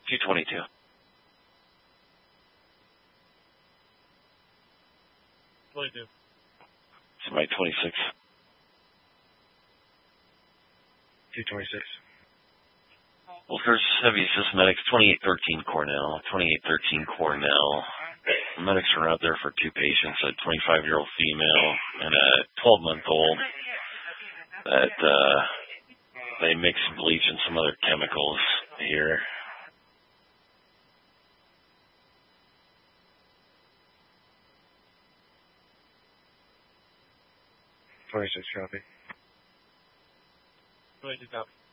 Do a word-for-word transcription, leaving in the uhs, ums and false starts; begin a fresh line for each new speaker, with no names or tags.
two twenty-two.
twenty-two.
Somebody twenty-six.
two twenty-six.
Well, first heavy assist medics, twenty-eight thirteen Cornell, twenty-eight thirteen Cornell. The medics were out there for two patients, a twenty-five-year-old female and a twelve-month-old that uh, they mixed bleach and some other chemicals here.
twenty-six copy.
twenty-two copy.